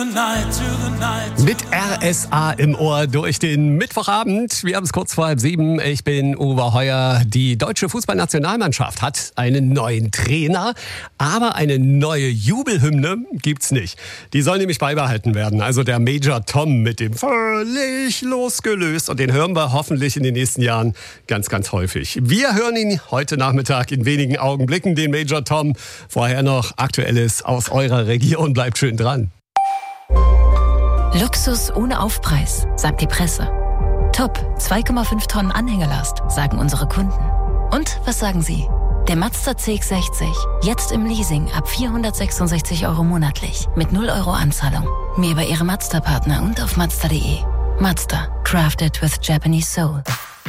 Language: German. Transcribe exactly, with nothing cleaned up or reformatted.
Mit R S A im Ohr durch den Mittwochabend. Wir haben es kurz vor halb sieben. Ich bin Uwe Heuer. Die deutsche Fußballnationalmannschaft hat einen neuen Trainer, aber eine neue Jubelhymne gibt's nicht. Die soll nämlich beibehalten werden. Also der Major Tom mit dem völlig losgelöst. Und den hören wir hoffentlich in den nächsten Jahren ganz, ganz häufig. Wir hören ihn heute Nachmittag in wenigen Augenblicken, den Major Tom. Vorher noch Aktuelles aus eurer Region. Bleibt schön dran. Luxus ohne Aufpreis, sagt die Presse. Top, zwei Komma fünf Tonnen Anhängelast, sagen unsere Kunden. Und was sagen Sie? Der Mazda C X sechzig, jetzt im Leasing ab vierhundertsechsundsechzig Euro monatlich, mit null Euro Anzahlung. Mehr bei Ihrem Mazda-Partner und auf Mazda punkt de. Mazda, crafted with Japanese soul.